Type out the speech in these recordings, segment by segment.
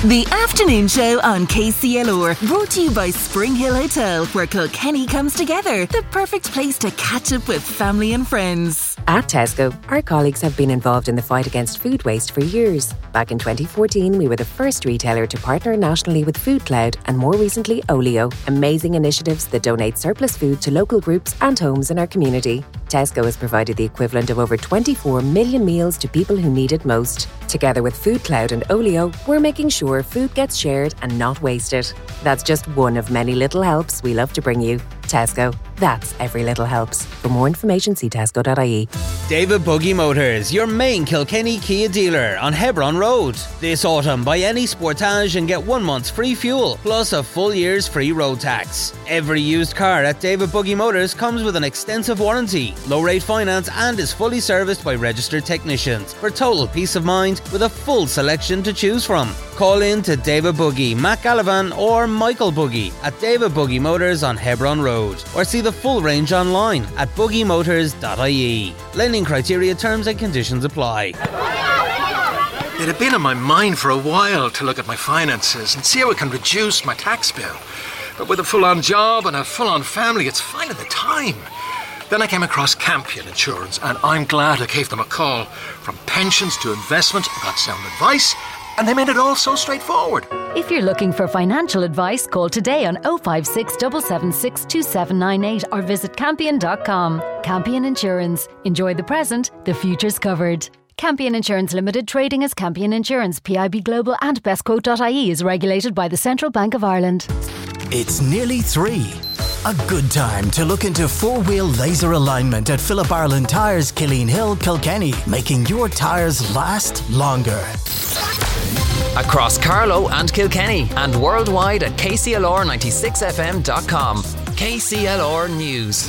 The afternoon show on KCLR, brought to you by Spring Hill Hotel, where Kilkenny comes together. The perfect place to catch up with family and friends. At Tesco, our colleagues have been involved in the fight against food waste for years. Back in 2014, we were the first retailer to partner nationally with Food Cloud and more recently Olio, amazing initiatives that donate surplus food to local groups and homes in our community. Tesco has provided the equivalent of over 24 million meals to people who need it most. Together with Food Cloud and Olio, we're making sure food gets shared and not wasted. That's just one of many little helps we love to bring you. Tesco. That's every little helps. For more information, see tesco.ie. David Buggy Motors, your main Kilkenny Kia dealer on Hebron Road. This autumn, buy any Sportage and get 1 month's free fuel, plus a full year's free road tax. Every used car at David Buggy Motors comes with an extensive warranty, low-rate finance, and is fully serviced by registered technicians for total peace of mind with a full selection to choose from. Call in to David Buggy, Matt Gallivan or Michael Buggy at David Buggy Motors on Hebron Road, or see the full range online at buggymotors.ie. Lending criteria, terms and conditions apply. It had been on my mind for a while to look at my finances and see how I can reduce my tax bill. But with a full-on job and a full-on family, it's finding the time. Then I came across Campion Insurance, and I'm glad I gave them a call. From pensions to investment, I got sound advice, and they made it all so straightforward. If you're looking for financial advice, call today on 056 776 2798 or visit campion.com. Campion Insurance. Enjoy the present, the future's covered. Campion Insurance Limited, trading as Campion Insurance, PIB Global and bestquote.ie is regulated by the Central Bank of Ireland. It's nearly 3. A good time to look into four-wheel laser alignment at Philip Ireland Tyres, Killeen Hill, Kilkenny, making your tyres last longer. Across Carlow and Kilkenny and worldwide at kclr96fm.com. KCLR News.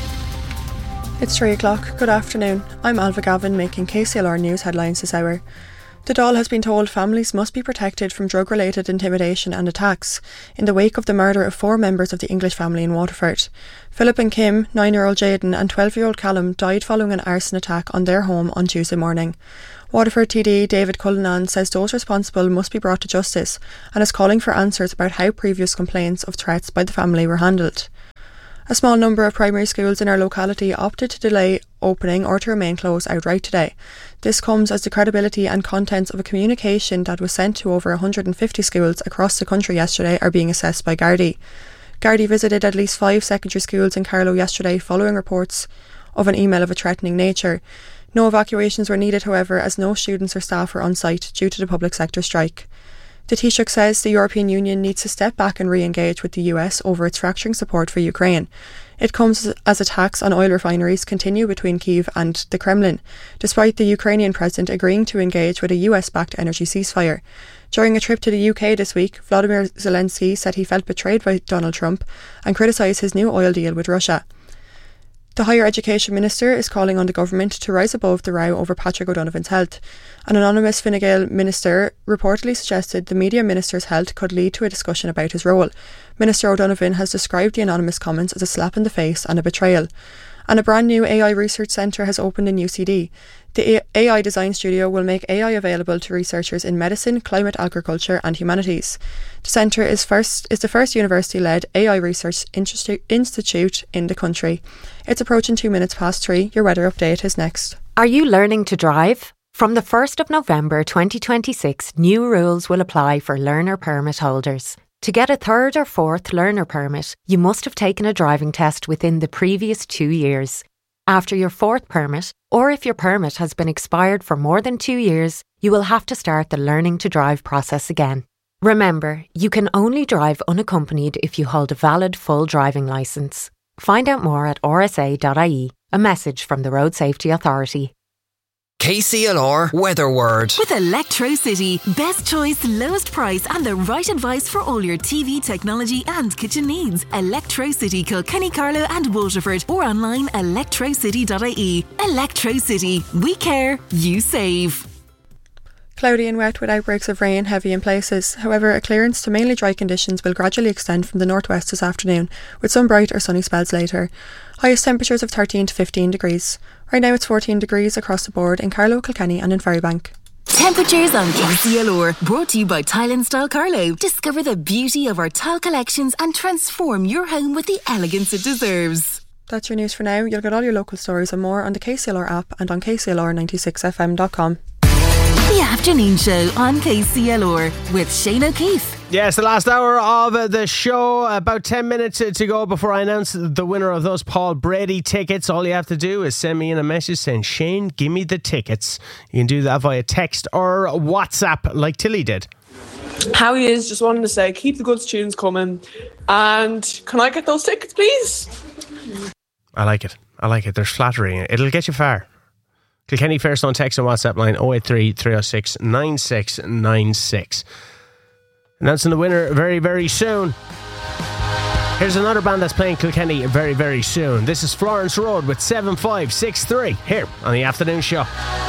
It's 3 o'clock. Good afternoon. I'm Alva Gavin, making KCLR News headlines this hour. The Dáil has been told families must be protected from drug-related intimidation and attacks in the wake of the murder of 4 members of the English family in Waterford. Philip and Kim, 9-year-old Jayden and 12-year-old Callum died following an arson attack on their home on Tuesday morning. Waterford TD David Cullinan says those responsible must be brought to justice and is calling for answers about how previous complaints of threats by the family were handled. A small number of primary schools in our locality opted to delay opening or to remain closed outright today. This comes as the credibility and contents of a communication that was sent to over 150 schools across the country yesterday are being assessed by Gardaí. Gardaí visited at least 5 secondary schools in Carlow yesterday following reports of an email of a threatening nature. No evacuations were needed, however, as no students or staff were on site due to the public sector strike. The Taoiseach says the European Union needs to step back and re-engage with the US over its fracturing support for Ukraine. It comes as attacks on oil refineries continue between Kyiv and the Kremlin, despite the Ukrainian president agreeing to engage with a US-backed energy ceasefire. During a trip to the UK this week, Volodymyr Zelensky said he felt betrayed by Donald Trump and criticised his new oil deal with Russia. The Higher Education Minister is calling on the government to rise above the row over Patrick O'Donovan's health. An anonymous Fine Gael minister reportedly suggested the media minister's health could lead to a discussion about his role. Minister O'Donovan has described the anonymous comments as a slap in the face and a betrayal. And a brand new AI research centre has opened in UCD. The AI Design Studio will make AI available to researchers in medicine, climate, agriculture and humanities. The centre is the first university-led AI research institute in the country. It's approaching 2 minutes past 3. Your weather update is next. Are you learning to drive? From the 1st of November 2026, new rules will apply for learner permit holders. To get a 3rd or 4th learner permit, you must have taken a driving test within the previous 2 years. After your 4th permit, or if your permit has been expired for more than 2 years, you will have to start the learning to drive process again. Remember, you can only drive unaccompanied if you hold a valid full driving licence. Find out more at rsa.ie. A message from the Road Safety Authority. KCLR Weather Word. With Electrocity, best choice, lowest price and the right advice for all your TV, technology and kitchen needs. Electrocity, Kilkenny, Carlow and Waterford, or online electrocity.ie. Electrocity. We care, you save. Cloudy and wet with outbreaks of rain, heavy in places. However, a clearance to mainly dry conditions will gradually extend from the northwest this afternoon, with some bright or sunny spells later. Highest temperatures of 13 to 15 degrees. Right now it's 14 degrees across the board in Carlow, Kilkenny and in Ferrybank. Temperatures on KCLR, brought to you by Tile and Style Carlow. Discover the beauty of our tile collections and transform your home with the elegance it deserves. That's your news for now. You'll get all your local stories and more on the KCLR app and on KCLR96fm.com. The Afternoon Show on KCLR with Shane O'Keefe. Yes, the last hour of the show. About 10 minutes to go before I announce the winner of those Paul Brady tickets. All you have to do is send me in a message saying, Shane, give me the tickets. You can do that via text or WhatsApp like Tilly did. How he is, just wanted to say, keep the good tunes coming. And can I get those tickets, please? I like it. There's flattery in it. It'll get you far. Kilkenny Fairstone text and WhatsApp line 083 306 9696. Announcing the winner very, very soon. Here's another band that's playing Kilkenny very, very soon. This is Florence Road with 7563 here on the Afternoon Show.